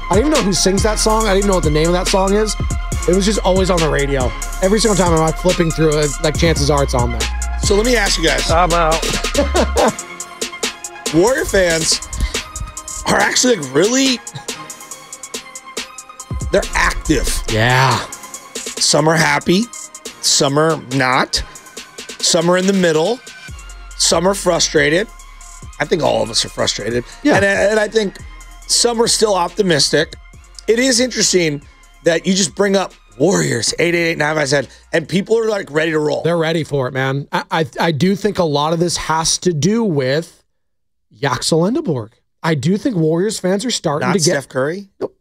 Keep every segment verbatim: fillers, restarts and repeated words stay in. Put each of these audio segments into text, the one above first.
I didn't even know who sings that song. I didn't even know what the name of that song is. It was just always on the radio. Every single time I'm like flipping through it, like chances are it's on there. So let me ask you guys. I'm out. Warrior fans are actually like really, they're active. Yeah. Some are happy, some are not. Some are in the middle. Some are frustrated. I think all of us are frustrated. Yeah. And, and I think some are still optimistic. It is interesting that you just bring up Warriors, eight eight eight, nine five seven, and people are like ready to roll. They're ready for it, man. I, I, I do think a lot of this has to do with Yaxel Endeborg. I do think Warriors fans are starting Not to get... Steph Curry? Nope.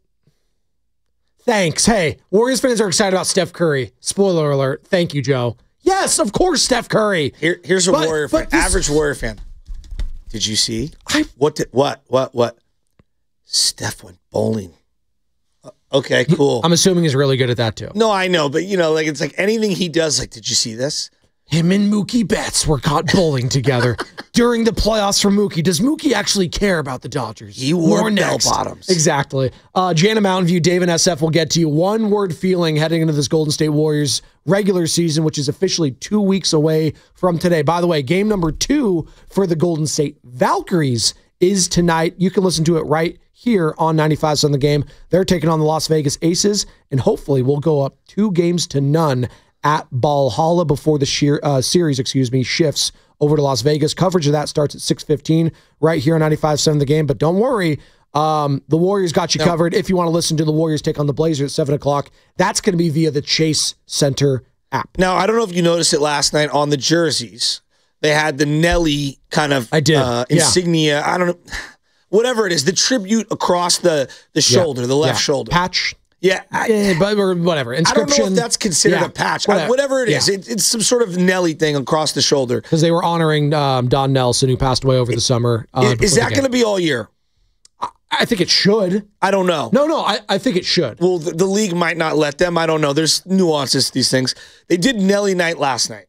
Thanks. Hey, Warriors fans are excited about Steph Curry. Spoiler alert. Thank you, Joe. Yes, of course, Steph Curry. Here, here's a But- Warrior but fan, this- average Warrior fan. Did you see? I- What? Did, what? What? What? Steph went bowling. Uh, Okay, cool. I'm assuming he's really good at that, too. no, I know, but you know, like it's like anything he does. Like, did you see this? Him and Mookie Betts were caught bowling together during the playoffs for Mookie. Does Mookie actually care about the Dodgers? He wore More bell next. bottoms. Exactly. Uh, Jana Mountain View, Dave and S F will get to you. One word feeling heading into this Golden State Warriors regular season, which is officially two weeks away from today. By the way, game number two for the Golden State Valkyries is tonight. You can listen to it right here on ninety-five on the Game. They're taking on the Las Vegas Aces, and hopefully we'll go up two games to none at Valhalla before the sheer, uh, series, excuse me, shifts over to Las Vegas. Coverage of that starts at six fifteen right here on ninety-five seven The Game. But don't worry, um, the Warriors got you No. covered. If you want to listen to the Warriors take on the Blazers at seven o'clock, that's going to be via the Chase Center app. Now, I don't know if you noticed it last night on the jerseys. They had the Nelly kind of I did, uh, yeah. insignia. I don't know. Whatever it is, the tribute across the, the shoulder, the left Yeah. shoulder. Patch. Yeah. I, Eh, but or whatever. I don't Inscription. know if that's considered Yeah. a patch. Whatever, I- Whatever it is, Yeah. it, it's some sort of Nelly thing across the shoulder. Because they were honoring um, Don Nelson, who passed away over the summer. Uh, is is before that the going to game. be all year? I think it should. I don't know. No, no, I, I think it should. Well, the, the league might not let them. I don't know. There's nuances to these things. They did Nelly night last night.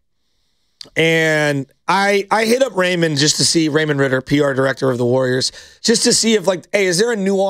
And I I hit up Raymond just to see, Raymond Ritter, P R director of the Warriors, just to see if, like, hey, is there a nuance?